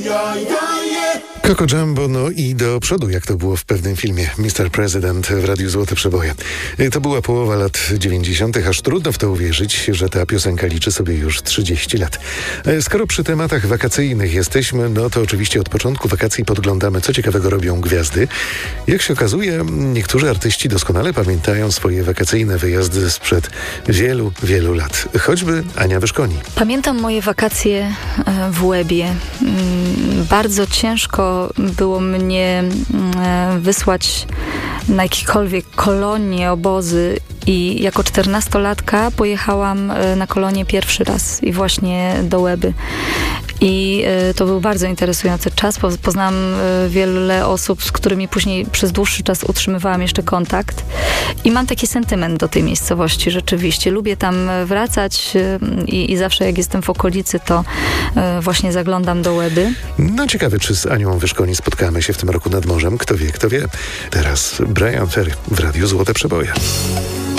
Coco Jumbo, no i do przodu, jak to było w pewnym filmie Mr. President w Radiu Złote Przeboje. To była połowa lat 90., aż trudno w to uwierzyć, że ta piosenka liczy sobie już 30 lat. Skoro przy tematach wakacyjnych jesteśmy, no to oczywiście od początku wakacji podglądamy, co ciekawego robią gwiazdy. Jak się okazuje, niektórzy artyści doskonale pamiętają swoje wakacyjne wyjazdy sprzed wielu, wielu lat. Choćby Ania Wyszkoni. Pamiętam moje wakacje w Łebie. Bardzo ciężko było mnie wysłać na jakiekolwiek kolonie, obozy i jako 14-latka pojechałam na kolonie pierwszy raz i właśnie do Łeby. I to był bardzo interesujący czas. Poznałam wiele osób, z którymi później przez dłuższy czas utrzymywałam jeszcze kontakt. I mam taki sentyment do tej miejscowości rzeczywiście. Lubię tam wracać i zawsze jak jestem w okolicy, to właśnie zaglądam do Łeby. No ciekawe, czy z Anią Wyszkoni spotkamy się w tym roku nad morzem. Kto wie, kto wie. Teraz Bryan Ferry w Radiu Złote Przeboje.